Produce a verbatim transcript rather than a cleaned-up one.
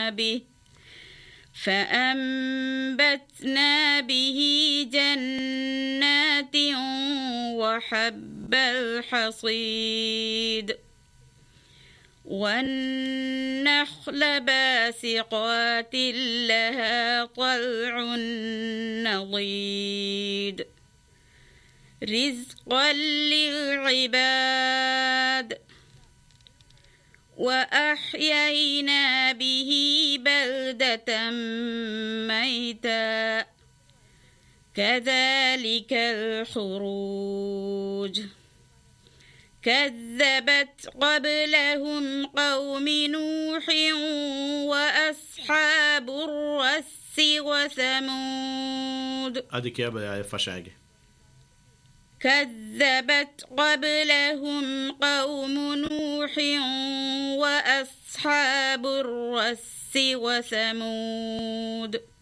به فأنبتنا به جنات وحب الحصيد والنخل باسقات لها طلع نضيد رزقا للعباد وأحيينا به بلدة ميتا كذلك الخروج كذبت قبلهم قوم نوح وأصحاب الرس وثمود أديك يا بيا فشاقي كذبت قبلهم قوم نوح وأصحاب الرس وثمود